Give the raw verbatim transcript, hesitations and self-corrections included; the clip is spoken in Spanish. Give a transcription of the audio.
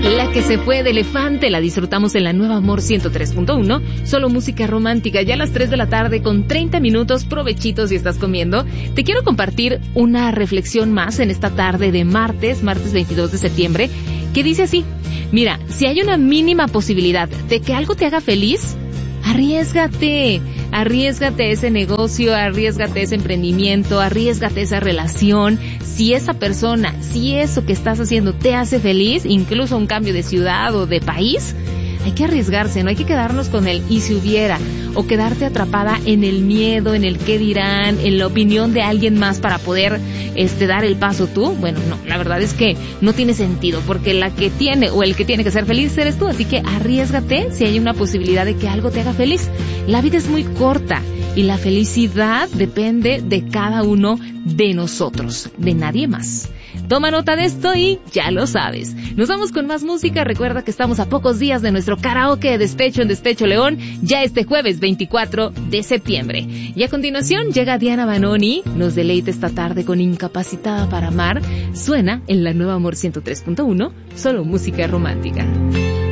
La que se fue de Elefante la disfrutamos en la Nueva Amor ciento tres punto uno, solo música romántica, ya a las tres de la tarde con treinta minutos, provechitos si estás comiendo. Te quiero compartir una reflexión más en esta tarde de martes, martes veintidós de septiembre, que dice así: mira, si hay una mínima posibilidad de que algo te haga feliz, arriésgate, arriésgate a ese negocio, arriésgate a ese emprendimiento, arriésgate a esa relación. Si esa persona, si eso que estás haciendo te hace feliz, incluso un cambio de ciudad o de país, hay que arriesgarse, no hay que quedarnos con el y si hubiera, o quedarte atrapada en el miedo, en el qué dirán, en la opinión de alguien más para poder este dar el paso tú. Bueno, no, la verdad es que no tiene sentido, porque la que tiene o el que tiene que ser feliz eres tú, así que arriésgate si hay una posibilidad de que algo te haga feliz. La vida es muy corta y la felicidad depende de cada uno de nosotros, de nadie más. Toma nota de esto y ya lo sabes. Nos vamos con más música. Recuerda que estamos a pocos días de nuestro karaoke de despecho en Despecho León, ya este jueves veinticuatro de septiembre. Y a continuación llega Diana Banoni, nos deleita esta tarde con Incapacitada para Amar. Suena en la Nueva Amor ciento tres punto uno, solo música romántica.